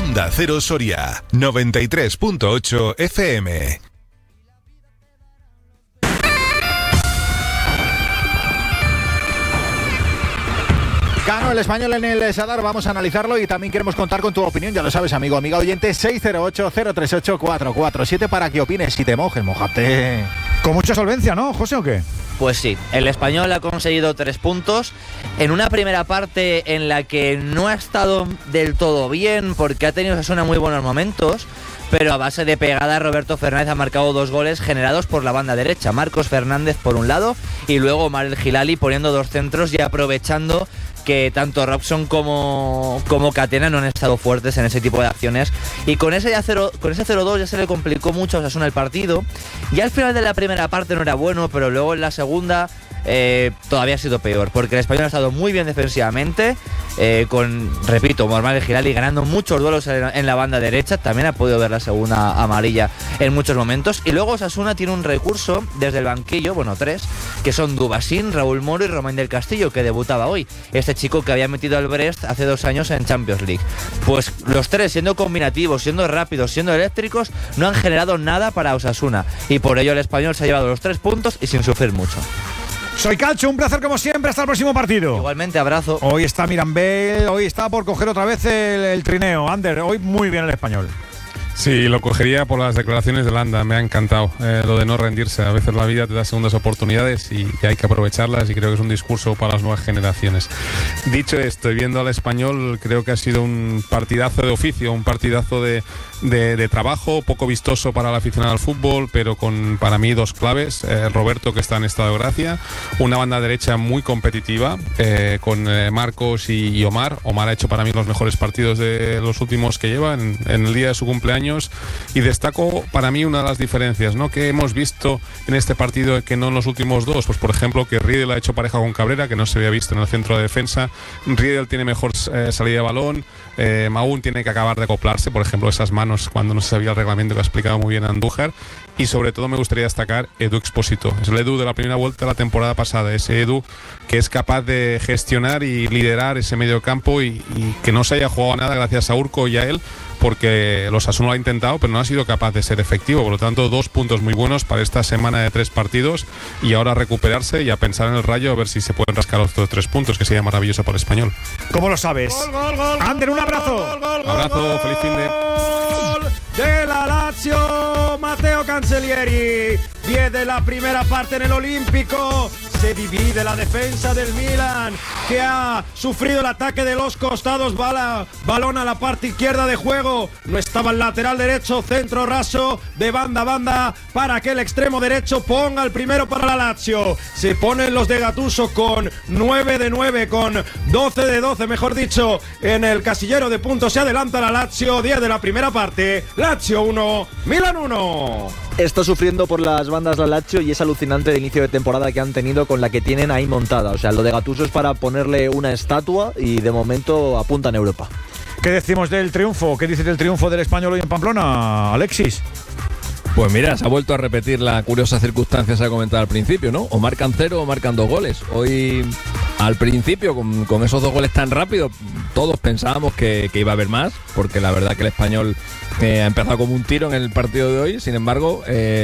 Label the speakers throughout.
Speaker 1: Onda Cero Soria, 93.8 FM.
Speaker 2: Ganó el Español en el Sadar, vamos a analizarlo y también queremos contar con tu opinión, ya lo sabes, amigo, amiga oyente, 608-038-447 para que opines. Si te mojes, mójate.
Speaker 3: Con mucha solvencia, ¿no, José, o qué?
Speaker 4: Pues sí, el Español ha conseguido 3 puntos en una primera parte en la que no ha estado del todo bien porque ha tenido Osasuna muy buenos momentos, pero a base de pegada Roberto Fernández ha marcado 2 goles generados por la banda derecha. Marcos Fernández por un lado y luego Omar El Hilali poniendo 2 centros y aprovechando que tanto Robson como Catena no han estado fuertes en ese tipo de acciones. Y con ese 0-2 ya se le complicó mucho a Osasuna el partido. Ya al final de la primera parte no era bueno, pero luego en la segunda todavía ha sido peor, porque el Español ha estado muy bien defensivamente, repito, Omar El Hilali ganando muchos duelos en la banda derecha. También ha podido ver la segunda amarilla en muchos momentos. Y luego Osasuna tiene un recurso desde el banquillo, bueno, 3, que son Dubasín, Raúl Moro y Romain del Castillo, que debutaba hoy. Este chico que había metido al Brest hace 2 años en Champions League. Pues los 3, siendo combinativos, siendo rápidos, siendo eléctricos, no han generado nada para Osasuna. Y por ello el Español se ha llevado los 3 puntos y sin sufrir mucho.
Speaker 3: Soy Calcho, un placer como siempre, hasta el próximo partido.
Speaker 4: Igualmente, abrazo.
Speaker 3: Hoy está Mirambel, hoy está por coger otra vez el trineo. Ander, hoy muy bien el Español.
Speaker 5: Sí, lo cogería por las declaraciones de Landa, me ha encantado lo de no rendirse. A veces la vida te da segundas oportunidades y hay que aprovecharlas, y creo que es un discurso para las nuevas generaciones. Dicho esto, viendo al Español, creo que ha sido un partidazo de oficio, un partidazo de trabajo, poco vistoso para el aficionado al fútbol, pero con, para mí, 2 claves. Roberto, que está en estado de gracia, una banda derecha muy competitiva, con Marcos y Omar. Omar ha hecho para mí los mejores partidos de los últimos que lleva en el día de su cumpleaños, y destaco para mí una de las diferencias, ¿no?, que hemos visto en este partido que no en los últimos 2. Pues por ejemplo, que Riedel ha hecho pareja con Cabrera, que no se había visto en el centro de defensa. Riedel tiene mejor salida de balón. Maún tiene que acabar de acoplarse, por ejemplo, esas manos cuando no se sabía el reglamento, que ha explicado muy bien Andújar. Y sobre todo me gustaría destacar Edu Expósito. Es el Edu de la primera vuelta de la temporada pasada, ese Edu que es capaz de gestionar y liderar ese medio campo, y que no se haya jugado nada gracias a Urco y a él, porque los Osasuna lo ha intentado, pero no ha sido capaz de ser efectivo. Por lo tanto, 2 puntos muy buenos para esta semana de 3 partidos, y ahora recuperarse y a pensar en el Rayo, a ver si se pueden rascar los 3 puntos, que sería maravilloso para el Español.
Speaker 3: ¿Cómo lo sabes? Ander, un abrazo.
Speaker 5: Abrazo, feliz fin de
Speaker 3: la Lazio, Matteo Cancellieri. 10 de la primera parte en el Olímpico. Se divide la defensa del Milan, que ha sufrido el ataque de los costados. Balón a la parte izquierda de juego. No estaba el lateral derecho. Centro raso de banda a banda para que el extremo derecho ponga el primero para la Lazio. Se ponen los de Gattuso con 9 de 9, con 12 de 12, mejor dicho, en el casillero de puntos. Se adelanta la Lazio. 10 de la primera parte. Lazio 1, Milan 1.
Speaker 6: Está sufriendo por las bandas la Lazio, y es alucinante el inicio de temporada que han tenido con la que tienen ahí montada. O sea, lo de Gattuso es para ponerle una estatua, y de momento apunta en Europa.
Speaker 3: ¿Qué decimos del triunfo? ¿Qué dices del triunfo del Español hoy en Pamplona, Alexis?
Speaker 7: Pues mira, se ha vuelto a repetir la curiosa circunstancia que se ha comentado al principio, ¿no? O marcan 0 o marcan 2 goles. Hoy, al principio, con esos 2 goles tan rápidos, todos pensábamos que iba a haber más, porque la verdad que el Español ha empezado como un tiro en el partido de hoy. Sin embargo,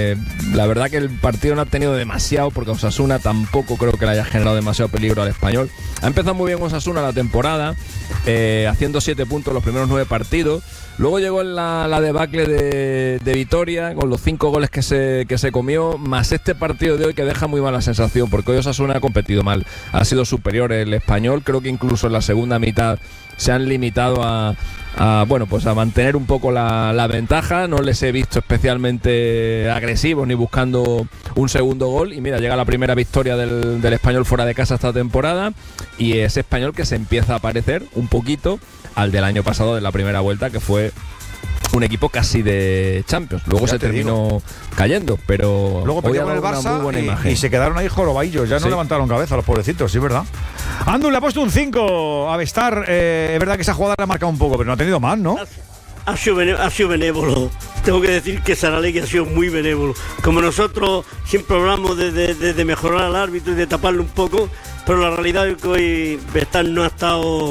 Speaker 7: la verdad que el partido no ha tenido demasiado, porque Osasuna tampoco creo que le haya generado demasiado peligro al Español. Ha empezado muy bien Osasuna la temporada, haciendo 7 puntos en los primeros 9 partidos. Luego llegó la debacle de Vitoria, con los 5 goles que se comió, más este partido de hoy, que deja muy mala sensación, porque hoy Osasuna ha competido mal. Ha sido superior el Español. Creo que incluso en la segunda mitad se han limitado a mantener un poco la ventaja. No les he visto especialmente agresivos ni buscando un segundo gol. Y mira, llega la primera victoria del Español fuera de casa esta temporada, y ese Español que se empieza a parecer un poquito al del año pasado, de la primera vuelta, que fue un equipo casi de Champions. Luego se terminó cayendo, pero
Speaker 3: luego perdió con el Barça y se quedaron ahí jorobadillos. Ya no levantaron cabeza los pobrecitos, sí, ¿verdad? Andu le ha puesto un 5 a Bestar. Es verdad que esa jugada le ha marcado un poco, pero no ha tenido más, ¿no?
Speaker 8: Ha sido benévolo. Tengo que decir que Saralegui ha sido muy benévolo. Como nosotros siempre hablamos de mejorar al árbitro y de taparlo un poco, pero la realidad es que hoy Bestar no ha estado